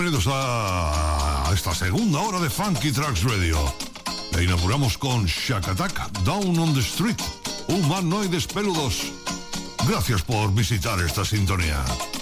Bienvenidos a esta segunda hora de Funky Tracks Radio. E inauguramos con Shack Attack, Down on the Street, Humanoides Peludos. Gracias por visitar esta sintonía.